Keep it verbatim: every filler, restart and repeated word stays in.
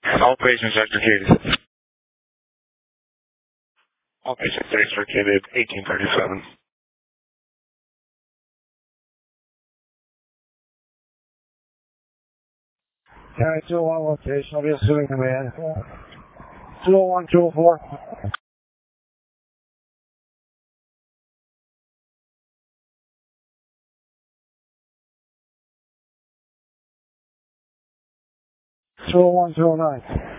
All patients extricated. All patients extricated eighteen thirty-seven. County two oh one location, I'll be assuming command. two oh one, two oh four. two oh one, two oh nine.